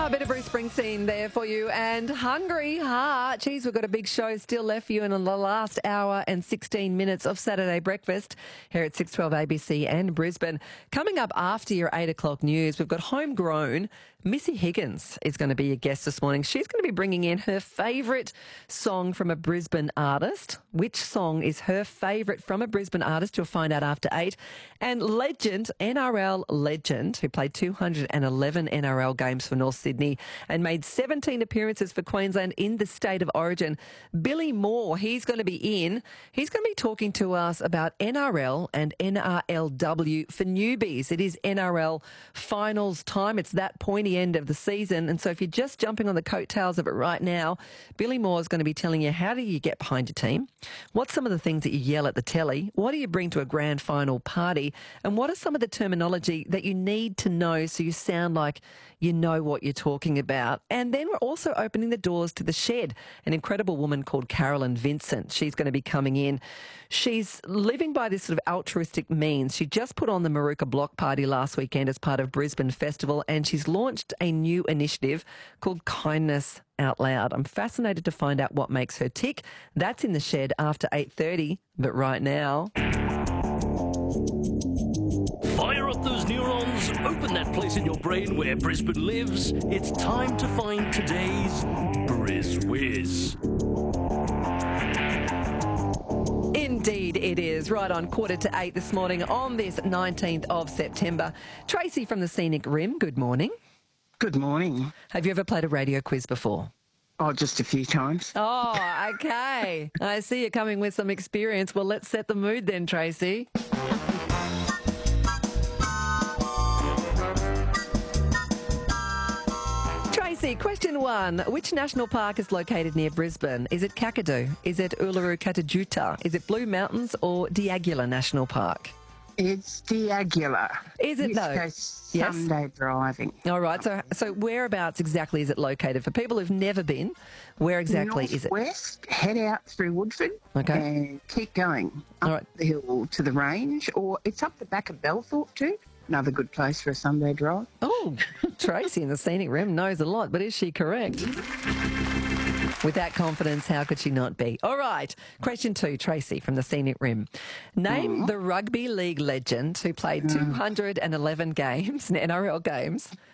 A bit of Bruce Springsteen there for you. And Hungry Heart. Geez, we've got a big show still left for you in the last hour and 16 minutes of Saturday breakfast here at 612 ABC and Brisbane. Coming up after your 8 o'clock news, we've got homegrown Missy Higgins is going to be your guest this morning. She's going to be bringing in her favourite song from a Brisbane artist. Which song is her favourite from a Brisbane artist? You'll find out after 8. And legend, NRL legend, who played 211 NRL games for North Sydney and made 17 appearances for Queensland in the state of origin, Billy Moore, he's going to be in. He's going to be talking to us about NRL and NRLW for newbies. It is NRL finals time. It's that pointy end of the season. And so if you're just jumping on the coattails of it right now, Billy Moore is going to be telling you, how do you get behind your team? What's some of the things that you yell at the telly? What do you bring to a grand final party? And what are some of the terminology that you need to know so you sound like you know what you're talking about? And then we're also opening the doors to The Shed, an incredible woman called Carolyn Vincent. She's going to be coming in. She's living by this sort of altruistic means. She just put on the Maruka Block Party last weekend as part of Brisbane Festival, and she's launched a new initiative called Kindness Out Loud. I'm fascinated to find out what makes her tick. That's in The Shed after 8:30, but right now... Fire up those neurons, open that place in your brain where Brisbane lives. It's time to find today's Briz Whiz. Indeed it is. Right on 7:45 this morning on this 19th of September. Tracy from the Scenic Rim, good morning. Good morning. Have you ever played a radio quiz before? Oh, just a few times. Oh, okay. I see you're coming with some experience. Well, let's set the mood then, Tracy. Tracy, question 1. Which national park is located near Brisbane? Is it Kakadu? Is it Uluru Katajuta? Is it Blue Mountains or Diagula National Park? It's Diagula. Is it though? Go Sunday driving. All right. So whereabouts exactly is it located? For people who've never been, where exactly is it? Northwest, head out through Woodford and keep going up the hill to the range, or it's up the back of Belthorpe too. Another good place for a Sunday drive. Oh, Tracy in the Scenic Rim knows a lot, but is she correct? With that confidence, how could she not be? All right, question 2, Tracy from the Scenic Rim. Name the rugby league legend who played 211 games, NRL games,